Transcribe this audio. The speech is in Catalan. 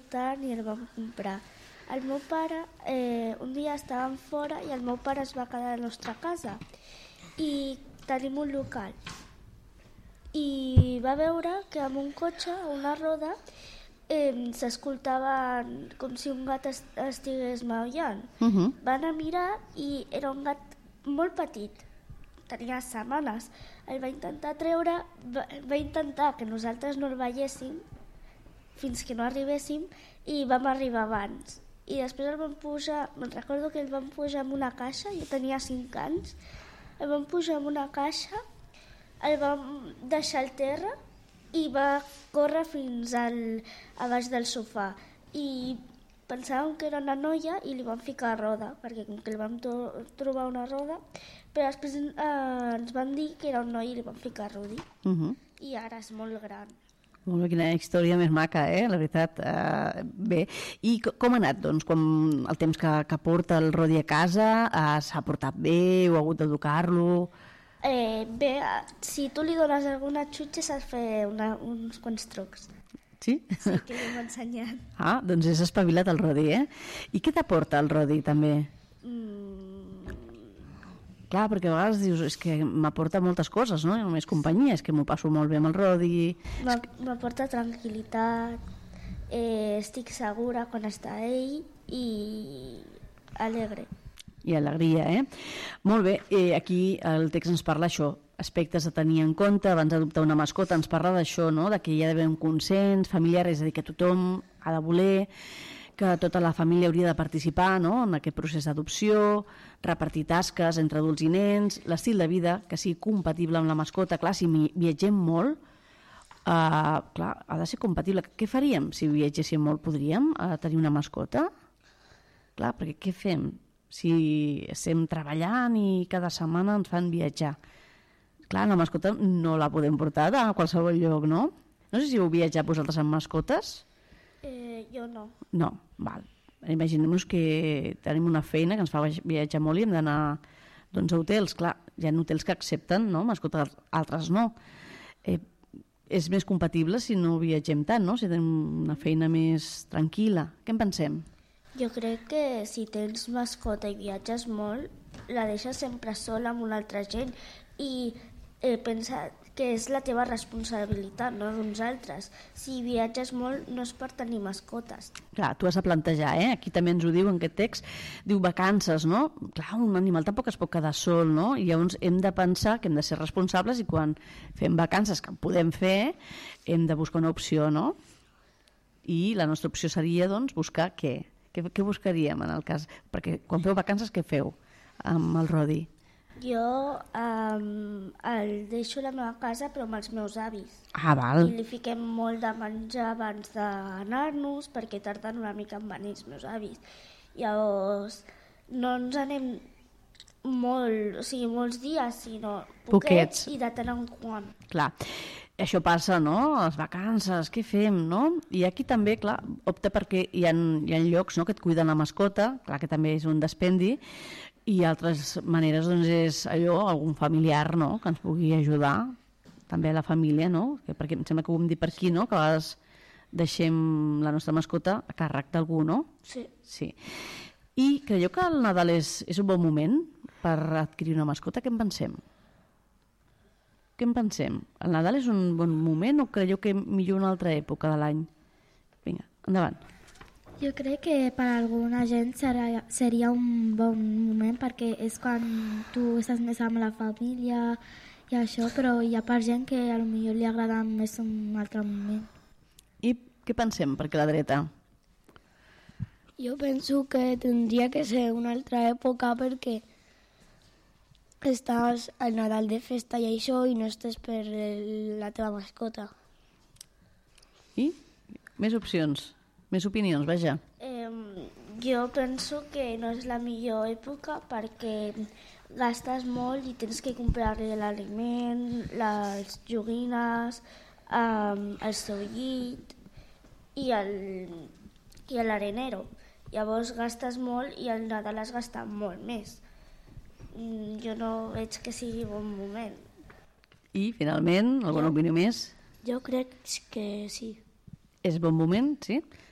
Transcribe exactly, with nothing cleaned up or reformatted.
gustant i el vam comprar. El meu pare, eh, un dia estàvem fora i el meu pare es va quedar a la nostra casa i tenim un local. I va veure que amb un cotxe, una roda, eh, s'escoltava com si un gat est estigués maullant. Uh -huh. Van a mirar i era un gat molt petit, tenia setmanes. El va intentar treure, va, va intentar que nosaltres no el veiéssim fins que no arribéssim i vam arribar abans. I després el vam pujar, me'n recordo que el vam pujar en una caixa, jo tenia cinc anys, el vam pujar en una caixa, el vam deixar al terra i va córrer fins al, a baix del sofà. I pensàvem que era una noia i li vam ficar roda, perquè com que li vam to trobar una roda, però després eh, ens van dir que era un noi i li vam ficar Rudi. Uh -huh. I ara és molt gran. Molt bé, quina història més maca, eh? La veritat. Uh, bé, i com ha anat, doncs, com el temps que, que porta el Rodi a casa? Uh, s'ha portat bé? Heu hagut d'educar-lo? Eh, bé, si tu li dones alguna xutxa saps fer una, uns quants trucs. Sí? Sí, que li hem ensenyat. Ah, doncs és espavilat el Rodi, eh? I què t'aporta el Rodi, també? Mm. Clar, perquè a vegades dius, és que m'aporta moltes coses, no? Només companyia, és que m'ho passo molt bé amb el Rodi. M'aporta tranquil·litat, eh, estic segura quan està ell i alegre. I alegria, eh? Molt bé, eh, aquí el text ens parla això, aspectes a tenir en compte, abans d'adoptar una mascota ens parla d'això, no? De que hi ha d'haver un consens familiar, és a dir, que tothom ha de voler, que tota la família hauria de participar, no? En aquest procés d'adopció, repartir tasques entre adults i nens, l'estil de vida que sigui compatible amb la mascota. Clar, si viatgem molt, uh, clar, ha de ser compatible. Què faríem si viatgéssim molt? Podríem uh, tenir una mascota? Clar, perquè què fem si estem treballant i cada setmana ens fan viatjar? Clar, la mascota no la podem portar a qualsevol lloc, no? No sé si heu viatjat vosaltres amb mascotes. Eh, jo no. No, val. Imaginem-nos que tenim una feina que ens fa viatjar molt i hem d'anar doncs, a hotels. Clar, hi ha hotels que accepten, no? Mascotes, altres no. Eh, és més compatible si no viatgem tant, no? Si tenim una feina més tranquil·la. Què en pensem? Jo crec que si tens mascota i viatges molt, la deixes sempre sola amb una altra gent i eh, pensa que és la teva responsabilitat, no d'uns altres. Si viatges molt no és per tenir mascotes. Clar, tu has de plantejar, eh? Aquí també ens ho diu en aquest text, diu vacances, no? Clar, un animal tampoc es pot quedar sol, no? I llavors hem de pensar que hem de ser responsables i quan fem vacances, que podem fer, hem de buscar una opció, no? I la nostra opció seria, doncs, buscar què? Què, què buscaríem en el cas? Perquè quan feu vacances, què feu amb el Rodi? Jo um, el deixo a la meva casa però amb els meus avis. Ah, val. I li fiquem molt de menjar abans d'anar-nos perquè tarden una mica en venir els meus avis. Llavors no ens anem molt, o sigui, molts dies, sinó poquets, poquets. I de tant en quant. Clar, això passa, no? Les vacances, què fem, no? I aquí també, clar, opta perquè hi ha, hi ha llocs, no?, que et cuiden la mascota, clar que també és un dispendi, i altres maneres, doncs, és allò, algun familiar, no?, que ens pugui ajudar, també a la família, no? Que, perquè em sembla que ho hem dit per aquí, no?, que a vegades deixem la nostra mascota a càrrec d'algú, no? Sí. Sí. I creieu que el Nadal és, és un bon moment per adquirir una mascota? Què en pensem? Què en pensem? El Nadal és un bon moment o creieu que millor una altra època de l'any? Vinga, endavant. Jo crec que per a alguna gent serà, seria un bon moment perquè és quan tu estàs més amb la família i això, però hi ha per gent que potser li agrada més un altre moment. I què pensem per la dreta? Jo penso que tindria que ser una altra època perquè estàs al Nadal de festa i això i no estàs per la teva mascota. I? Més opcions, més opinions, vaja. Eh, jo penso que no és la millor època perquè gastes molt i tens que comprar-li l'aliment, les joguines, eh, el seu llit i el i l'arenero. Llavors gastes molt i al Nadal has gastat molt més. Jo no veig que sigui bon moment. I, finalment, alguna jo, opinió més? Jo crec que sí. És bon moment, sí?